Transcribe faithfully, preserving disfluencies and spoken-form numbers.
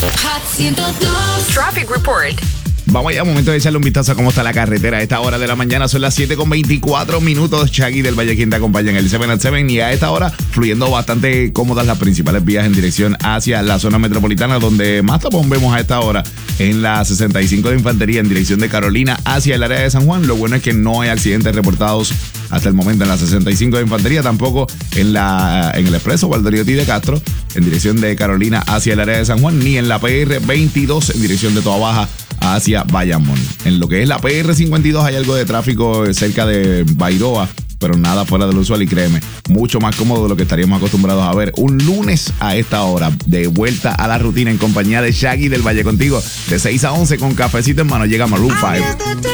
Hot ciento dos. Traffic Report. Vamos ya, momento de echarle un vistazo a cómo está la carretera. A esta hora de la mañana son las siete con veinticuatro minutos. Shaggy del Valle quien te acompaña en el siete at siete. Y a esta hora fluyendo bastante cómodas las principales vías en dirección hacia la zona metropolitana. Donde más tapón vemos a esta hora en la sesenta y cinco de Infantería en dirección de Carolina hacia el área de San Juan. Lo bueno es que no hay accidentes reportados hasta el momento en la sesenta y cinco de Infantería. Tampoco en, la, en el expreso Valdoriotti de Castro en dirección de Carolina hacia el área de San Juan. Ni en la P R veintidós en dirección de Toa Baja hacia Bayamón. En lo que es la P R cincuenta y dos hay algo de tráfico cerca de Bairoa, pero nada fuera del usual y créeme, mucho más cómodo de lo que estaríamos acostumbrados a ver un lunes a esta hora, de vuelta a la rutina en compañía de Shaggy del Valle contigo, de seis a once con cafecito en mano. Llega Maroon cinco.